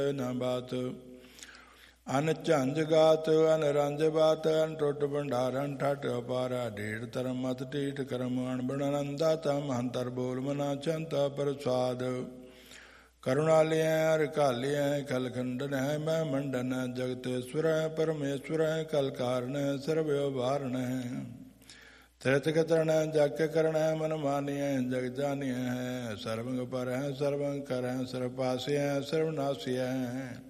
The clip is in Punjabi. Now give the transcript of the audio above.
ਨਾ ਬਾਤ ਅਨ ਝੰਜ ਗਾਤ ਅਨ ਰੰਜ ਬਾਤ ਅਨ ਟੁੱਟ ਭੰਡਾਰਨ ਠੱਠ ਅਪਾਰਾ ਢੇੜ ਧਰਮ ਮਤ ਢੀਠ ਕਰਮ ਅਣਬਣ ਆਨੰਦਾ ਤਮ ਹੰਤਰ ਬੋਲ ਮਨਾ ਚੰਤਾ ਪ੍ਰਸਾਦ ਕਰੁਣਾਲਿਆ ਹਰਿ ਕਾਲਿਆ ਕਲ ਖੰਡਨ ਹੈ ਮੈਂ ਮੰਡਨ ਜਗਤੇਸ਼ਵਰ ਹੈ ਪਰਮੇਸ਼ਵਰ ਹੈ ਕਲ ਕਾਰਨ ਸਰਵ ਵਾਰਨ ਹੈ ਤ੍ਰਿਤ ਕਤਰਨ ਜਗ ਕੇ ਕਰਨ ਮਨ ਮਾਨਿਆ ਜਗ ਜਾਨਿਆ ਹੈ ਸਰਵੰਗ ਪਰ ਹੈ ਸਰਵੰਗ ਕਰ ਹੈ ਸਰਵ ਪਾਸਿਆ ਸਰਵ ਨਾਸਿਆ ਹੈ